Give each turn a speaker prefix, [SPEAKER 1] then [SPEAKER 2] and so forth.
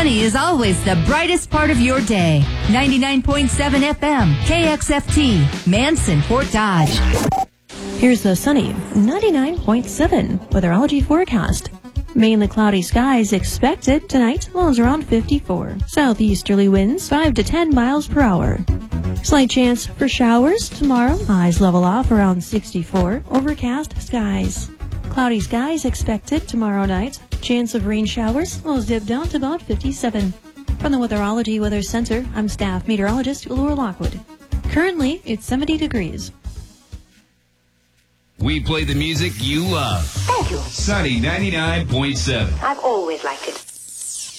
[SPEAKER 1] Sunny is always the brightest part of your day. 99.7 FM, KXFT, Manson, Fort Dodge.
[SPEAKER 2] Here's the sunny 99.7 weatherology forecast. Mainly cloudy skies expected tonight, lows around 54. Southeasterly winds 5 to 10 miles per hour. Slight chance for showers tomorrow, highs level off around 64. Overcast skies. Cloudy skies expected tomorrow night. Chance of rain showers, lows dip down to about 57. From the Weatherology Weather Center, I'm staff meteorologist Laura Lockwood. Currently, it's 70 degrees.
[SPEAKER 3] We play the music you love.
[SPEAKER 4] Thank you.
[SPEAKER 3] Sunny 99.7.
[SPEAKER 4] I've always liked it.